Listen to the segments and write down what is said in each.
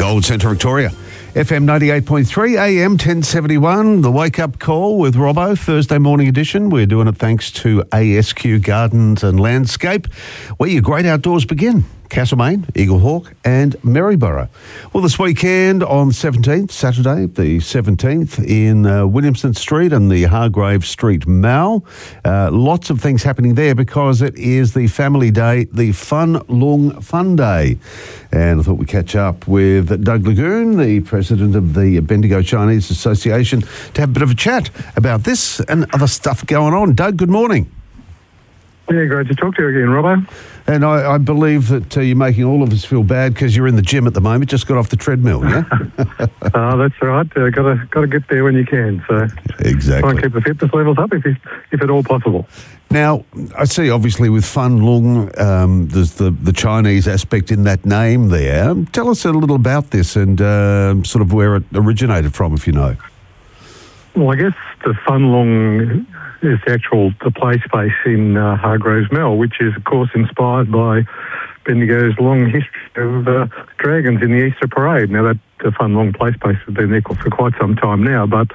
Gold Centre Victoria. FM 98.3, AM 1071, the wake-up call with Robbo, Thursday morning edition. We're doing it thanks to ASQ Gardens and Landscape, where your great outdoors begin. Castlemaine, Eaglehawk and Maryborough. Well, this weekend on 17th, Saturday the 17th, in Williamson Street and the Hargrave Street Mall. Lots of things happening there because it is the family day, the Fun Lung Fun Day. And I thought we'd catch up with Doug Lagoon, the president of the Bendigo Chinese Association, to have a bit of a chat about this and other stuff going on. Doug, good morning. Yeah, great to talk to you again, Robbo. And I believe that you're making all of us feel bad because you're in the gym at the moment, just got off the treadmill, yeah? That's right. Got to get there when you can. So exactly. Try and keep the fitness levels up if at all possible. Now, I see obviously with Fun Lung, there's the Chinese aspect in that name there. Tell us a little about this and sort of where it originated from, if you know. Well, I guess the Fun Lung is the play space in Hargraves Mall, which is, of course, inspired by Bendigo's long history of dragons in the Easter Parade. Now, the Fun Lung play space has been there for quite some time now, but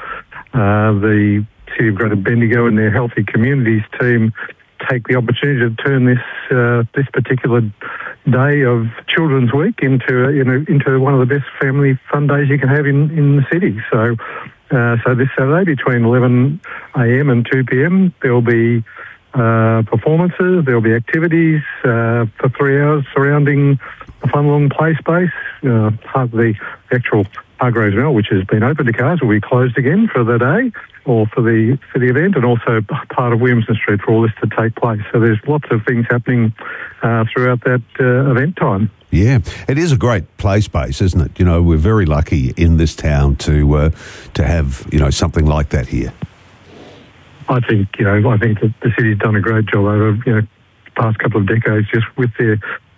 the City of Greater Bendigo and their Healthy Communities team take the opportunity to turn this particular day of Children's Week into one of the best family fun days you can have in the city. So this Saturday between 11 a.m. and 2 p.m. there'll be performances, there'll be activities for 3 hours surrounding the Fun Lung play space. Part of the actual Hargraves Mall, which has been open to cars, will be closed again for the day or for the event, and also part of Williamson Street for all this to take place. So there's lots of things happening throughout that event time. Yeah, it is a great play space, isn't it? You know, we're very lucky in this town to have, something like that here. I think that the city's done a great job over, the past couple of decades just with their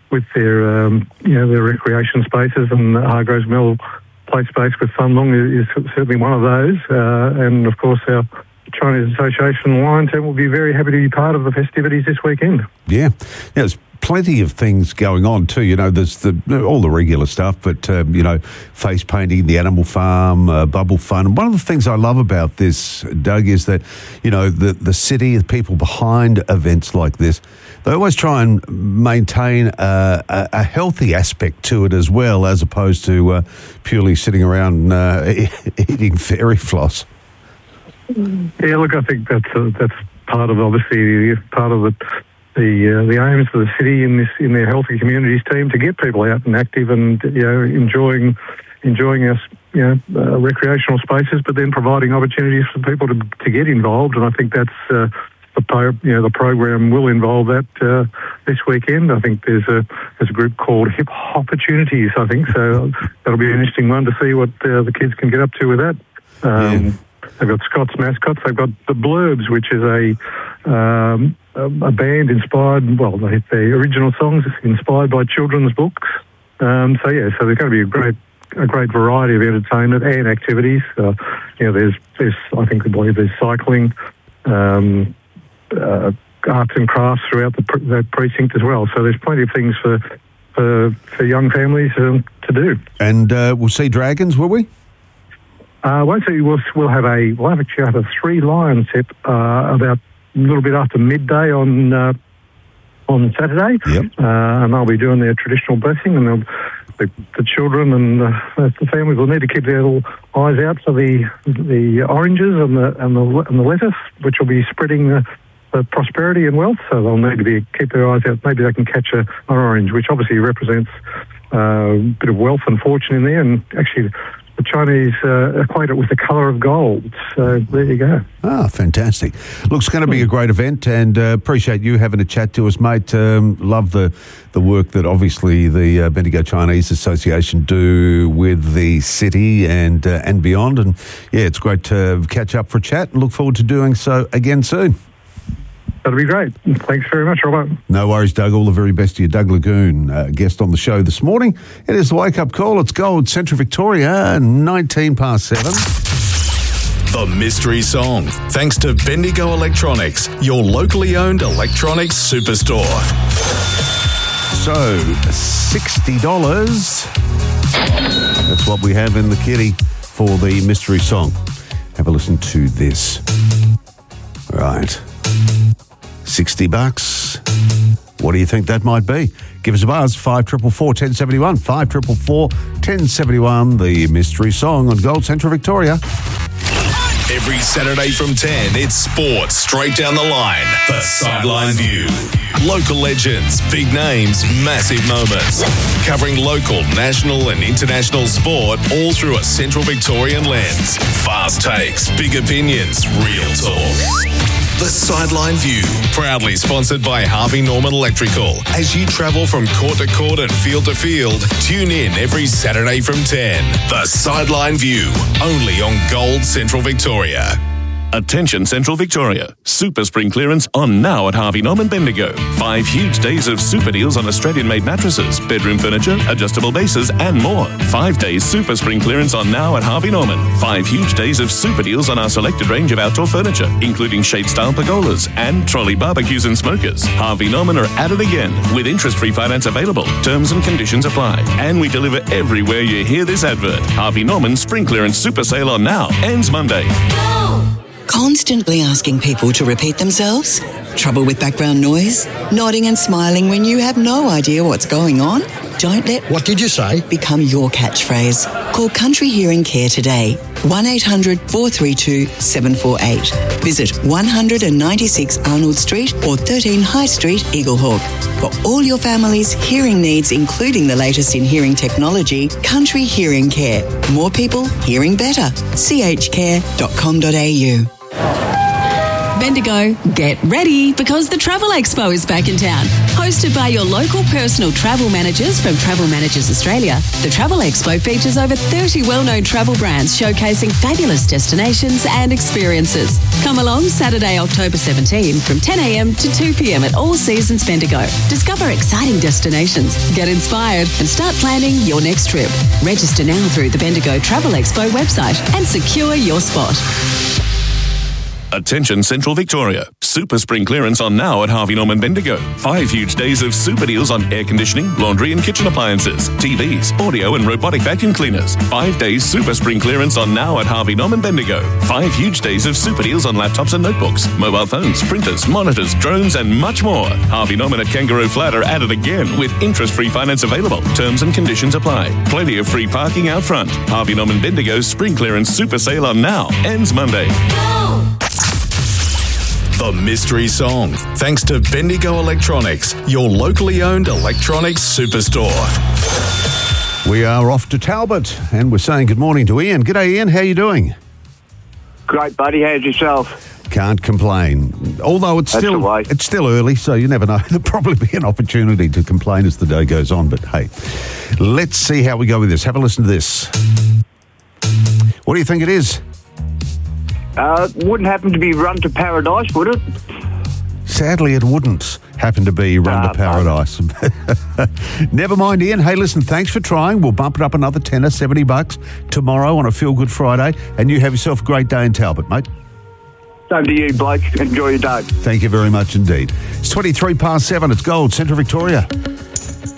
recreation spaces, and the Hargraves Mill play space with Fun Lung is certainly one of those. And of course, our Chinese Association Lion team will be very happy to be part of the festivities this weekend. Yeah, there's plenty of things going on too. There's all the regular stuff, but face painting, the animal farm, bubble fun. One of the things I love about this, Doug, is that the city, the people behind events like this, they always try and maintain a healthy aspect to it as well, as opposed to purely sitting around eating fairy floss. Yeah, look, I think that's part of the aims of the city in their Healthy Communities team, to get people out and active and enjoying our recreational spaces, but then providing opportunities for people to get involved. And I think that's the program will involve that this weekend. I think there's a group called Hip Opportunities, I think, so that'll be an interesting one to see what the kids can get up to with that. They've got Scott's Mascots. They've got the Blurbs, which is a band inspired. Well, their original songs inspired by children's books. So there's going to be a great variety of entertainment and activities. There's I believe there's cycling, arts and crafts throughout that precinct as well. So there's plenty of things for young families to do. And we'll see dragons, will we? We'll have a 3 lion set about a little bit after midday on Saturday. Yep. And they'll be doing their traditional blessing, and the children and the families will need to keep their little eyes out for the oranges and the lettuce, which will be spreading the prosperity and wealth. So they'll need to keep their eyes out. Maybe they can catch an orange, which obviously represents a bit of wealth and fortune in there, and actually the Chinese equate it with the colour of gold. So there you go. Ah, fantastic. Looks going to be a great event, and appreciate you having a chat to us, mate. Love the work that obviously the Bendigo Chinese Association do with the city and beyond. And yeah, it's great to catch up for a chat, and look forward to doing so again soon. That'll be great. Thanks very much, Robert. No worries, Doug. All the very best to you. Doug Lagoon, guest on the show this morning. It is the Wake Up Call. It's Gold Centre Victoria, 19 past 7. The Mystery Song. Thanks to Bendigo Electronics, your locally owned electronics superstore. So, $60. That's what we have in the kitty for the mystery song. Have a listen to this. Right. $60. What do you think that might be? Give us a buzz, 5444 1071, 5444 1071, the mystery song on Gold Central Victoria. Every Saturday from 10, it's sport straight down the line. The Sideline View. Local legends, big names, massive moments. Covering local, national and international sport all through a Central Victorian lens. Fast takes, big opinions, real talk. The Sideline View, proudly sponsored by Harvey Norman Electrical. As you travel from court to court and field to field, tune in every Saturday from 10. The Sideline View, only on Gold Central Victoria. Attention Central Victoria. Super spring clearance on now at Harvey Norman Bendigo. 5 huge days of super deals on Australian-made mattresses, bedroom furniture, adjustable bases and more. 5 days super spring clearance on now at Harvey Norman. 5 huge days of super deals on our selected range of outdoor furniture, including shade-style pergolas and trolley barbecues and smokers. Harvey Norman are at it again with interest-free finance available. Terms and conditions apply. And we deliver everywhere you hear this advert. Harvey Norman spring clearance super sale on now ends Monday. Constantly asking people to repeat themselves? Trouble with background noise? Nodding and smiling when you have no idea what's going on? Don't let What did you say? become your catchphrase. Call Country Hearing Care today. 1800 432 748. Visit 196 Arnold Street or 13 High Street, Eaglehawk. For all your family's hearing needs, including the latest in hearing technology, Country Hearing Care. More people hearing better. chcare.com.au. Bendigo, get ready because the Travel Expo is back in town. Hosted by your local personal travel managers from Travel Managers Australia, the Travel Expo features over 30 well-known travel brands showcasing fabulous destinations and experiences. Come along Saturday, October 17 from 10 a.m. to 2 p.m. at All Seasons Bendigo. Discover exciting destinations, get inspired and start planning your next trip. Register now through the Bendigo Travel Expo website and secure your spot. Attention Central Victoria. Super spring clearance on now at Harvey Norman Bendigo. 5 huge days of super deals on air conditioning, laundry and kitchen appliances, TVs, audio and robotic vacuum cleaners. 5 days super spring clearance on now at Harvey Norman Bendigo. 5 huge days of super deals on laptops and notebooks, mobile phones, printers, monitors, drones and much more. Harvey Norman at Kangaroo Flat are at it again with interest-free finance available. Terms and conditions apply. Plenty of free parking out front. Harvey Norman Bendigo's spring clearance super sale on now ends Monday. The mystery song, thanks to Bendigo Electronics, your locally owned electronics superstore. We are off to Talbot and we're saying good morning to Ian. G'day Ian, how you doing? Great, buddy. How's yourself? Can't complain. Although it's That's the way. still early, so you never know. There'll probably be an opportunity to complain as the day goes on. But hey, let's see how we go with this. Have a listen to this. What do you think it is? Wouldn't happen to be Run to Paradise, would it? Sadly, it wouldn't happen to be Run to Paradise. Never mind, Ian. Hey, listen, thanks for trying. We'll bump it up another $10 or $70 tomorrow on a Feel Good Friday. And you have yourself a great day in Talbot, mate. Same to you, Blake. Enjoy your day. Thank you very much indeed. It's 23 past 7. It's Gold, Central Victoria.